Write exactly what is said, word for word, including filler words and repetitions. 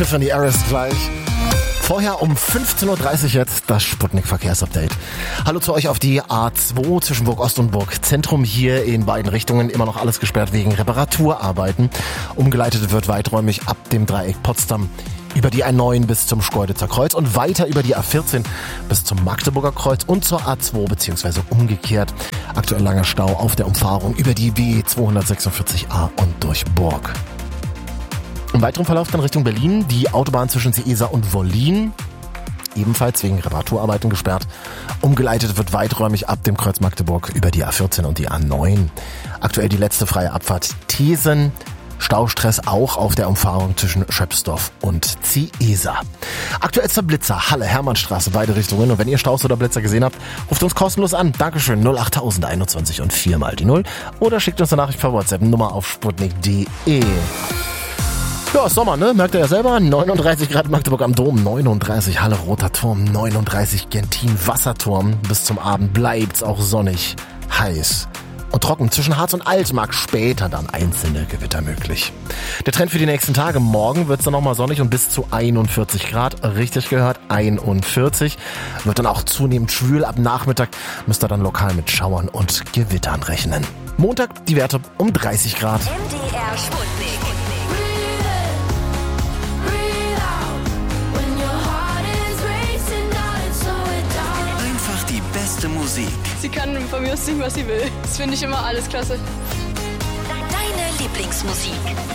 Tiffany Harris gleich. Vorher um fünfzehn Uhr dreißig jetzt das Sputnik-Verkehrsupdate. Hallo zu euch auf die A zwei zwischen Burg Ost und Burg Zentrum. Hier in beiden Richtungen immer noch alles gesperrt wegen Reparaturarbeiten. Umgeleitet wird weiträumig ab dem Dreieck Potsdam über die A neun bis zum Schkeuditzer Kreuz und weiter über die A vierzehn bis zum Magdeburger Kreuz und zur A zwei bzw. umgekehrt. Aktuell langer Stau auf der Umfahrung über die B zweihundertsechsundvierzig A und durch Burg. Im weiteren Verlauf dann Richtung Berlin die Autobahn zwischen Seesa und Wollin, ebenfalls wegen Reparaturarbeiten gesperrt. Umgeleitet wird weiträumig ab dem Kreuz Magdeburg über die A vierzehn und die A neun. Aktuell die letzte freie Abfahrt Thesen. Staustress auch auf der Umfahrung zwischen Schöpsdorf und Ziesa. Aktuellster Blitzer, Halle, Hermannstraße, beide Richtungen. Und wenn ihr Staus oder Blitzer gesehen habt, ruft uns kostenlos an. Dankeschön, null acht tausend einundzwanzig und vier mal die null. Oder schickt uns eine Nachricht per WhatsApp, Nummer auf sputnik punkt de. Ja, ist Sommer, ne? Merkt ihr ja selber. neununddreißig Grad Magdeburg am Dom, neununddreißig Halle Roter Turm, neununddreißig Gentin Wasserturm. Bis zum Abend bleibt's auch sonnig, heiß und trocken. Zwischen Harz und Altmark später dann einzelne Gewitter möglich. Der Trend für die nächsten Tage. Morgen wird's dann nochmal sonnig und bis zu einundvierzig Grad. Richtig gehört, einundvierzig. Wird dann auch zunehmend schwül. Ab Nachmittag müsst ihr dann lokal mit Schauern und Gewittern rechnen. Montag die Werte um dreißig Grad. M D R Sputnik. Einfach die beste Musik. Sie kann von mir aus singen, was sie will. Das finde ich immer alles klasse. Deine Lieblingsmusik.